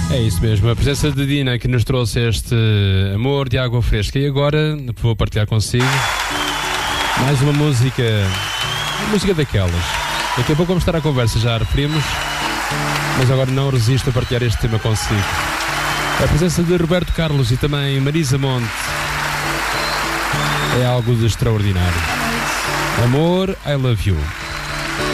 É isso mesmo, a presença de Dina que nos trouxe este amor de água fresca. E agora vou partilhar consigo mais uma música daquelas. Daqui a pouco vamos estar à conversa, já referimos, mas agora não resisto a partilhar este tema consigo. A presença de Roberto Carlos e também Marisa Monte é algo de extraordinário. Amor, I love you.